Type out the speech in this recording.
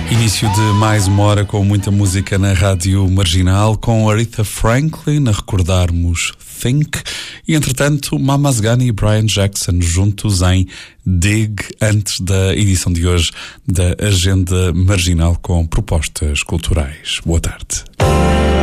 Início de mais uma hora com muita música na Rádio Marginal, com Aretha Franklin a recordarmos Think e, entretanto, Mamas Ghani e Brian Jackson juntos em Dig, antes da edição de hoje da Agenda Marginal com propostas culturais. Boa tarde.